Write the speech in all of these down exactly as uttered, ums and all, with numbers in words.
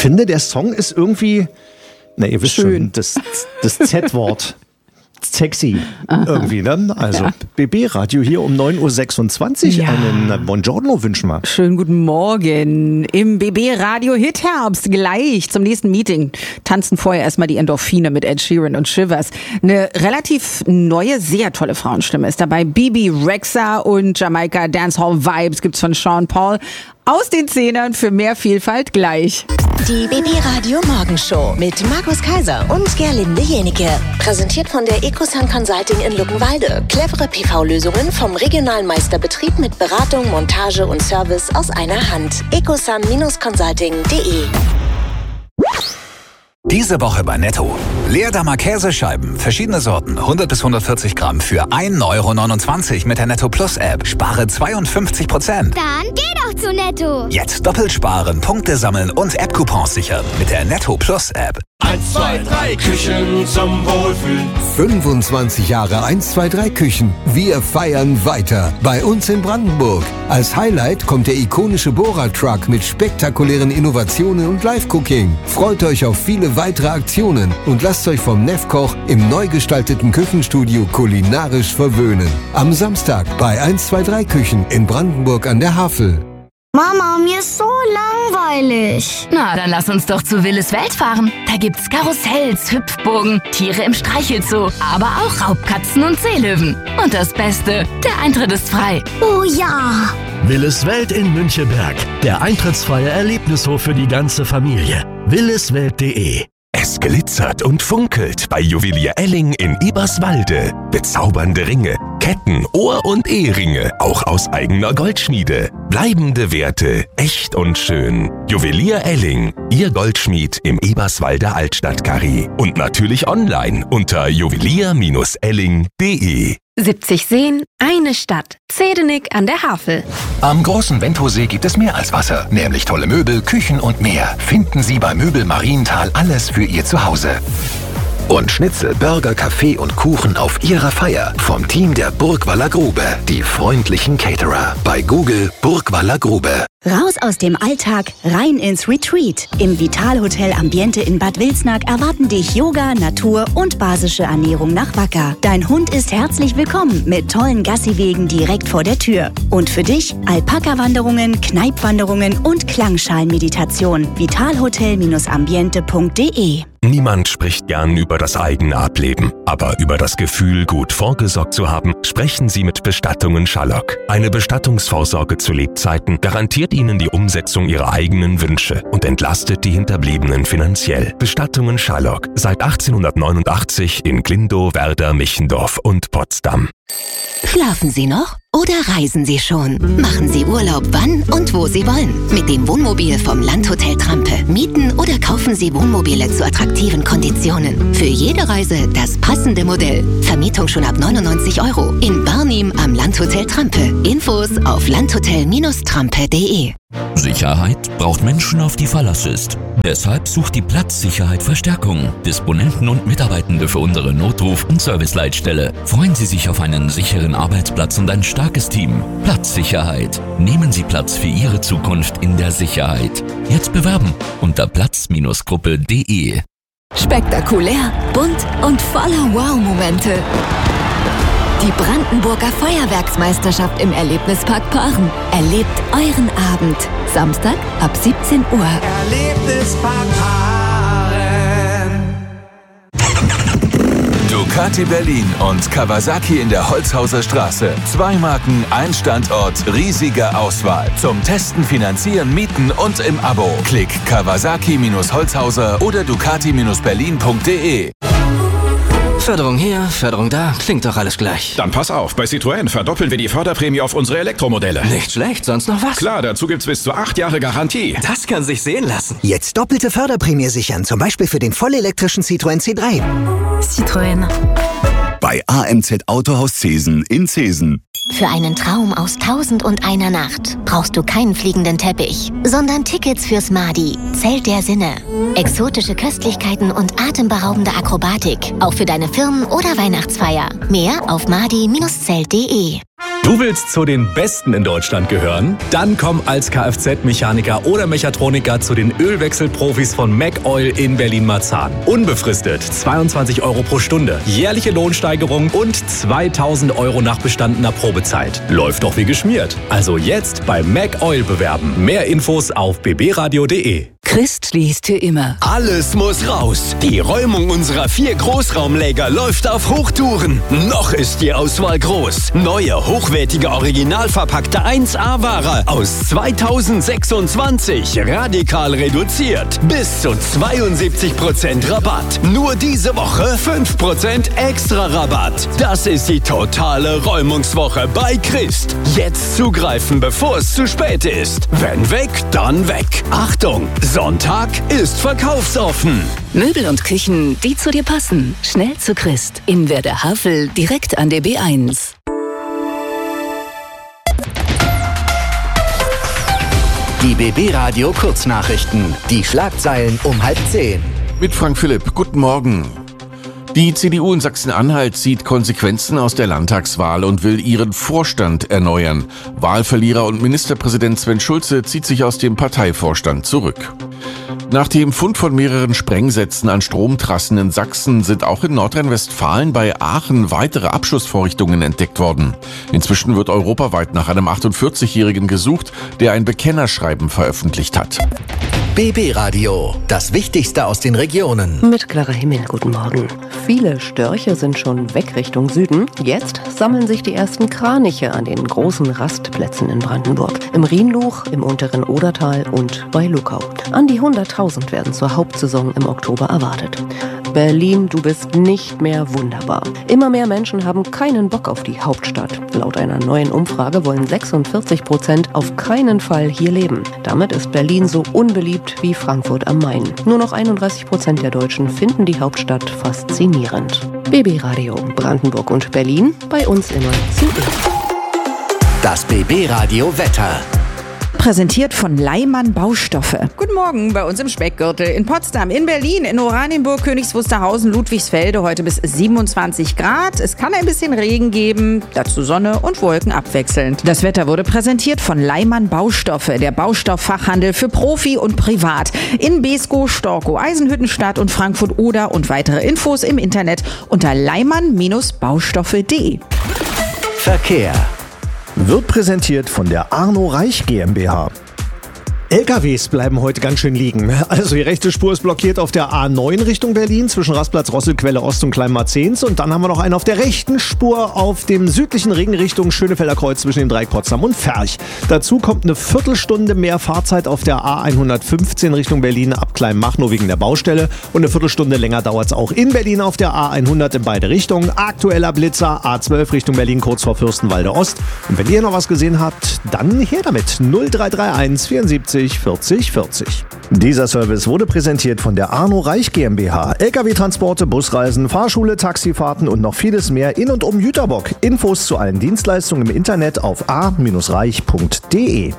finde, der Song ist irgendwie, na ihr wisst Schön. schon, das, das Z-Wort. Sexy irgendwie, ne? Also ja. B B-Radio hier um neun Uhr sechsundzwanzig. Ja. Einen Buongiorno wünschen wir. Schönen guten Morgen im B B-Radio Hit-Herbst. Gleich zum nächsten Meeting tanzen vorher erstmal die Endorphine mit Ed Sheeran und Shivers. Eine relativ neue, sehr tolle Frauenstimme ist dabei. Bibi Rexha und Jamaika Dancehall Vibes gibt's von Sean Paul. Aus den Zehnern für mehr Vielfalt gleich. Die B B-Radio Morgenshow mit Markus Kaiser und Gerlinde Jenike. Präsentiert von der Ecosun Consulting in Luckenwalde. Clevere P V-Lösungen vom regionalen Meisterbetrieb mit Beratung, Montage und Service aus einer Hand. ecosun Consulting punkt de. Diese Woche bei Netto. Leerdammer Käsescheiben, verschiedene Sorten, hundert bis hundertvierzig Gramm für ein Euro neunundzwanzig mit der Netto Plus App. Spare zweiundfünfzig Prozent. Dann geh doch zu Netto. Jetzt doppelt sparen, Punkte sammeln und App-Coupons sichern mit der Netto Plus App. eins, zwei, drei Küchen zum Wohlfühlen. fünfundzwanzig Jahre eins, zwei, drei Küchen. Wir feiern weiter. Bei uns in Brandenburg. Als Highlight kommt der ikonische Bohrer-Truck mit spektakulären Innovationen und Live-Cooking. Freut euch auf viele weitere Aktionen und lasst euch vom Nefkoch im neu gestalteten Küchenstudio kulinarisch verwöhnen. Am Samstag bei eins, zwei, drei Küchen in Brandenburg an der Havel. Mama, mir ist so langweilig. Na, dann lass uns doch zu Willis Welt fahren. Da gibt's Karussells, Hüpfburgen, Tiere im Streichelzoo, aber auch Raubkatzen und Seelöwen. Und das Beste, der Eintritt ist frei. Oh ja. Willis Welt in Müncheberg. Der eintrittsfreie Erlebnishof für die ganze Familie. williswelt punkt de. Es glitzert und funkelt bei Juwelier Elling in Eberswalde. Bezaubernde Ringe, Ketten, Ohr- und Eheringe, auch aus eigener Goldschmiede. Bleibende Werte, echt und schön. Juwelier Elling, Ihr Goldschmied im Eberswalder Altstadtkarree. Und natürlich online unter juwelier Elling punkt de. siebzig Seen, eine Stadt. Zedenik an der Havel. Am großen Bentosee gibt es mehr als Wasser, nämlich tolle Möbel, Küchen und mehr. Finden Sie bei Möbel Marienthal alles für Ihr Zuhause. Und Schnitzel, Burger, Kaffee und Kuchen auf Ihrer Feier vom Team der Burgwaller Grube. Die freundlichen Caterer. Bei Google Burgwaller Grube. Raus aus dem Alltag, rein ins Retreat. Im Vitalhotel Ambiente in Bad Wilsnack erwarten dich Yoga, Natur und basische Ernährung nach Wacker. Dein Hund ist herzlich willkommen mit tollen Gassiwegen direkt vor der Tür. Und für dich Alpaka-Wanderungen, Kneipwanderungen und Klangschalenmeditation. vitalhotel ambiente punkt de. Niemand spricht gern über das eigene Ableben, aber über das Gefühl, gut vorgesorgt zu haben, sprechen Sie mit Bestattungen Schallock. Eine Bestattungsvorsorge zu Lebzeiten garantiert Ihnen die Umsetzung Ihrer eigenen Wünsche und entlastet die Hinterbliebenen finanziell. Bestattungen Schallock, seit achtzehnhundertneunundachtzig in Glindow, Werder, Michendorf und Potsdam. Schlafen Sie noch oder reisen Sie schon? Machen Sie Urlaub wann und wo Sie wollen. Mit dem Wohnmobil vom Landhotel Trampe. Mieten oder kaufen Sie Wohnmobile zu attraktiven Konditionen. Für jede Reise das passende Modell. Vermietung schon ab neunundneunzig Euro. In Barnim am Landhotel Trampe. Infos auf landhotel Trampe punkt de. Sicherheit braucht Menschen, auf die Verlass ist. Deshalb sucht die Platzsicherheit Verstärkung. Disponenten und Mitarbeitende für unsere Notruf- und Serviceleitstelle. Freuen Sie sich auf einen sicheren Arbeitsplatz und ein starkes Team. Platzsicherheit. Nehmen Sie Platz für Ihre Zukunft in der Sicherheit. Jetzt bewerben unter platz Gruppe punkt de. Spektakulär, bunt und voller Wow-Momente. Die Brandenburger Feuerwerksmeisterschaft im Erlebnispark Paaren. Erlebt euren Abend. Samstag ab siebzehn Uhr. Erlebnispark Paaren. Ducati Berlin und Kawasaki in der Holzhauser Straße. Zwei Marken, ein Standort, riesige Auswahl. Zum Testen, Finanzieren, Mieten und im Abo. Klick Kawasaki-Holzhauser oder Ducati Berlin punkt de. Förderung hier, Förderung da, klingt doch alles gleich. Dann pass auf, bei Citroën verdoppeln wir die Förderprämie auf unsere Elektromodelle. Nicht schlecht, sonst noch was? Klar, dazu gibt's bis zu acht Jahre Garantie. Das kann sich sehen lassen. Jetzt doppelte Förderprämie sichern, zum Beispiel für den vollelektrischen Citroën C drei. Citroën. Bei A M Z Autohaus Zesen in Zesen. Für einen Traum aus Tausend und einer Nacht brauchst du keinen fliegenden Teppich, sondern Tickets fürs Madi, Zelt der Sinne. Exotische Köstlichkeiten und atemberaubende Akrobatik, auch für deine Firmen- oder Weihnachtsfeier. Mehr auf madi Bindestrich zelt punkt de. Du willst zu den Besten in Deutschland gehören? Dann komm als Kfz-Mechaniker oder Mechatroniker zu den Ölwechselprofis von MacOil in Berlin-Marzahn. Unbefristet zweiundzwanzig Euro pro Stunde, jährliche Lohnsteigerung und zweitausend Euro nach bestandener Probezeit. Läuft doch wie geschmiert. Also jetzt bei MacOil bewerben. Mehr Infos auf b b radio punkt d e. Christ liest für immer. Alles muss raus. Die Räumung unserer vier Großraumläger läuft auf Hochtouren. Noch ist die Auswahl groß. Neue, hochwertige, original verpackte eins A-Ware aus zweitausendsechsundzwanzig. Radikal reduziert. Bis zu zweiundsiebzig Prozent Rabatt. Nur diese Woche fünf Prozent extra Rabatt. Das ist die totale Räumungswoche bei Christ. Jetzt zugreifen, bevor es zu spät ist. Wenn weg, dann weg. Achtung! Sonntag ist verkaufsoffen. Möbel und Küchen, die zu dir passen. Schnell zu Christ. In Werder Havel, direkt an der B eins. Die B B Radio Kurznachrichten. Die Schlagzeilen um halb zehn. Mit Frank Philipp. Guten Morgen. Die C D U in Sachsen-Anhalt zieht Konsequenzen aus der Landtagswahl und will ihren Vorstand erneuern. Wahlverlierer und Ministerpräsident Sven Schulze zieht sich aus dem Parteivorstand zurück. Nach dem Fund von mehreren Sprengsätzen an Stromtrassen in Sachsen sind auch in Nordrhein-Westfalen bei Aachen weitere Abschussvorrichtungen entdeckt worden. Inzwischen wird europaweit nach einem achtundvierzigjährigen gesucht, der ein Bekennerschreiben veröffentlicht hat. B B Radio, das Wichtigste aus den Regionen. Mit klarer Himmel, guten Morgen. Viele Störche sind schon weg Richtung Süden. Jetzt sammeln sich die ersten Kraniche an den großen Rastplätzen in Brandenburg. Im Rhienluch, im unteren Odertal und bei Luckau. An die hunderttausend werden zur Hauptsaison im Oktober erwartet. Berlin, du bist nicht mehr wunderbar. Immer mehr Menschen haben keinen Bock auf die Hauptstadt. Laut einer neuen Umfrage wollen sechsundvierzig Prozent auf keinen Fall hier leben. Damit ist Berlin so unbeliebt wie Frankfurt am Main. Nur noch einunddreißig Prozent der Deutschen finden die Hauptstadt faszinierend. B B Radio Brandenburg und Berlin, bei uns immer zuerst. Das B B Radio Wetter. Präsentiert von Leimann Baustoffe. Guten Morgen bei uns im Speckgürtel. In Potsdam, in Berlin, in Oranienburg, Königs Wusterhausen, Ludwigsfelde heute bis siebenundzwanzig Grad. Es kann ein bisschen Regen geben, dazu Sonne und Wolken abwechselnd. Das Wetter wurde präsentiert von Leimann Baustoffe, der Baustofffachhandel für Profi und Privat. In Beeskow, Storkow, Eisenhüttenstadt und Frankfurt Oder und weitere Infos im Internet unter leimann Baustoffe punkt de. Verkehr. Wird präsentiert von der Arno Reich GmbH. L K Ws bleiben heute ganz schön liegen. Also die rechte Spur ist blockiert auf der A neun Richtung Berlin zwischen Rastplatz Rosselquelle Ost und Kleinmarzens. Und dann haben wir noch einen auf der rechten Spur auf dem südlichen Ring Richtung Schönefelder Kreuz zwischen dem Dreieck Potsdam und Ferch. Dazu kommt eine Viertelstunde mehr Fahrzeit auf der A hundertfünfzehn Richtung Berlin ab Kleinmachnow wegen der Baustelle. Und eine Viertelstunde länger dauert es auch in Berlin auf der A hundert in beide Richtungen. Aktueller Blitzer A zwölf Richtung Berlin kurz vor Fürstenwalde Ost. Und wenn ihr noch was gesehen habt, dann her damit. null drei drei eins vierundsiebzig vierzig vierzig. Dieser Service wurde präsentiert von der Arno Reich GmbH. L K W-Transporte, Busreisen, Fahrschule, Taxifahrten und noch vieles mehr in und um Jüterbock. Infos zu allen Dienstleistungen im Internet auf a reich punkt de.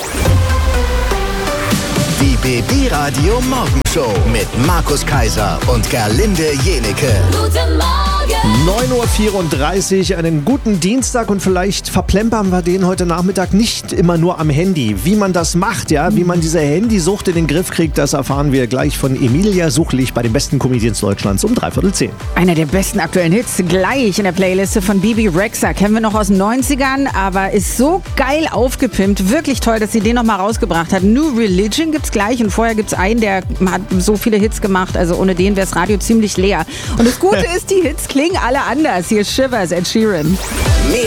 Die B B Radio Morgenshow mit Markus Kaiser und Gerlinde Jenecke. Guten Morgen! neun Uhr vierunddreißig, einen guten Dienstag und vielleicht verplempern wir den heute Nachmittag nicht immer nur am Handy. Wie man das macht, ja, wie man diese Handysucht in den Griff kriegt, das erfahren wir gleich von Emilia Suchlich bei den besten Comedians Deutschlands um dreiviertel zehn. Einer der besten aktuellen Hits gleich in der Playliste von Bibi Rexha. Kennen wir noch aus den neunzigern, aber ist so geil aufgepimpt. Wirklich toll, dass sie den nochmal rausgebracht hat. New Religion gibt's gleich und vorher gibt's einen, der hat so viele Hits gemacht. Also ohne den wäre das Radio ziemlich leer. Und das Gute ist, die Hits klingen alle anders. Hier ist Shivers, Ed Sheeran. Mehr